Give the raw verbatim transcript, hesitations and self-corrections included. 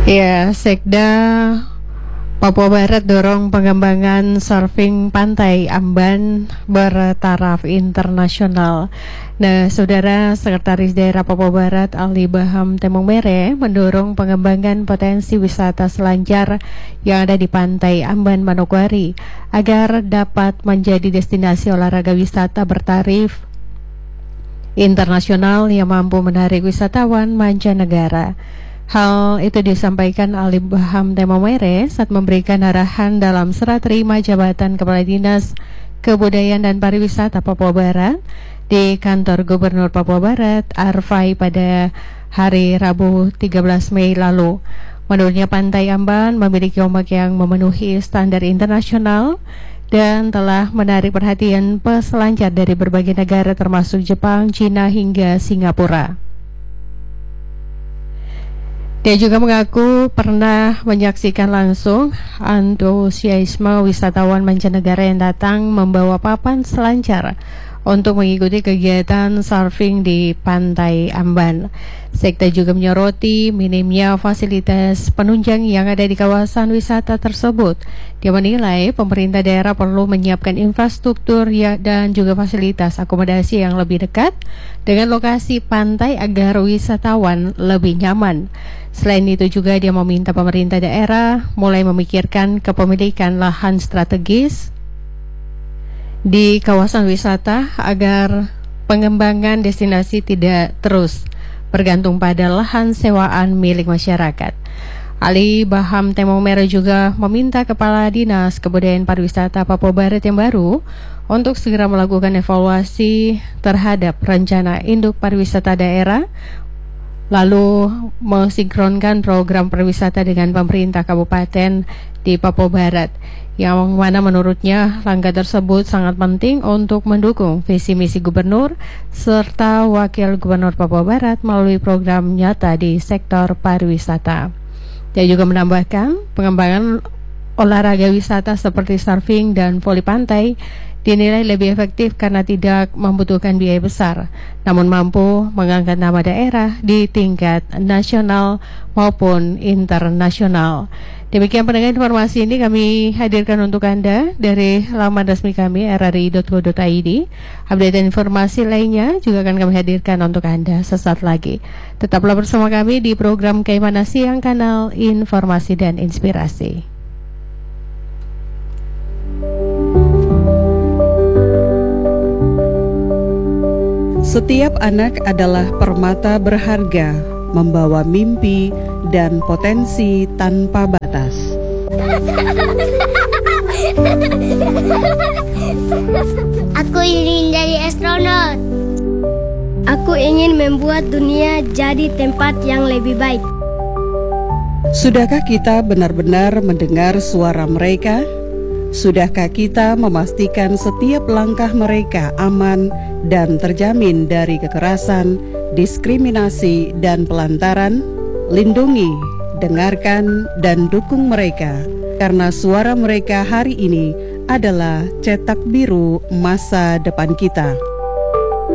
Ya, Sekda Papua Barat dorong pengembangan surfing pantai Amban bertaraf internasional. Nah, Saudara Sekretaris Daerah Papua Barat Ali Baham Temong Mere mendorong pengembangan potensi wisata selancar yang ada di pantai Amban Manokwari agar dapat menjadi destinasi olahraga wisata bertarif internasional yang mampu menarik wisatawan mancanegara. Hal itu disampaikan Ali Baham Temong Mere saat memberikan arahan dalam serah terima jabatan Kepala Dinas Kebudayaan dan Pariwisata Papua Barat di kantor Gubernur Papua Barat Arfai pada hari Rabu tiga belas Mei lalu. Menurutnya Pantai Amban memiliki ombak yang memenuhi standar internasional dan telah menarik perhatian peselancar dari berbagai negara termasuk Jepang, Cina hingga Singapura. Dia juga mengaku pernah menyaksikan langsung antusiasme wisatawan mancanegara yang datang membawa papan selancar untuk mengikuti kegiatan surfing di Pantai Amban. Sekda juga menyoroti minimnya fasilitas penunjang yang ada di kawasan wisata tersebut. Dia menilai pemerintah daerah perlu menyiapkan infrastruktur ya, dan juga fasilitas akomodasi yang lebih dekat dengan lokasi pantai agar wisatawan lebih nyaman. Selain itu juga dia meminta pemerintah daerah mulai memikirkan kepemilikan lahan strategis di kawasan wisata agar pengembangan destinasi tidak terus bergantung pada lahan sewaan milik masyarakat. Ali Baham Temong Mere juga meminta Kepala Dinas Kebudayaan Pariwisata Papua Barat yang baru untuk segera melakukan evaluasi terhadap rencana induk pariwisata daerah, lalu mensinkronkan program pariwisata dengan pemerintah kabupaten di Papua Barat, yang mana menurutnya langkah tersebut sangat penting untuk mendukung visi misi gubernur serta wakil gubernur Papua Barat melalui program nyata di sektor pariwisata. Dia juga menambahkan pengembangan olahraga wisata seperti surfing dan voli pantai dinilai lebih efektif karena tidak membutuhkan biaya besar, namun mampu mengangkat nama daerah di tingkat nasional maupun internasional. Demikian pendengar, informasi ini kami hadirkan untuk Anda dari laman resmi kami r r i dot co dot i d. Update dan informasi lainnya juga akan kami hadirkan untuk Anda sesaat lagi. Tetaplah bersama kami di program Kaimana Siang, kanal informasi dan inspirasi. Setiap anak adalah permata berharga, membawa mimpi dan potensi tanpa batas. Aku ingin jadi astronot. Aku ingin membuat dunia jadi tempat yang lebih baik. Sudahkah kita benar-benar mendengar suara mereka? Sudahkah kita memastikan setiap langkah mereka aman dan terjamin dari kekerasan, diskriminasi, dan pelantaran? Lindungi, dengarkan, dan dukung mereka, karena suara mereka hari ini adalah cetak biru masa depan kita.